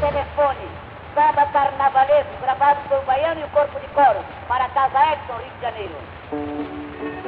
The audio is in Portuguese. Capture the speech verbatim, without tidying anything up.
telefone. Samba carnavalesco, gravado pelo Baiano e o Corpo de Coro, para a Casa Edson, Rio de Janeiro.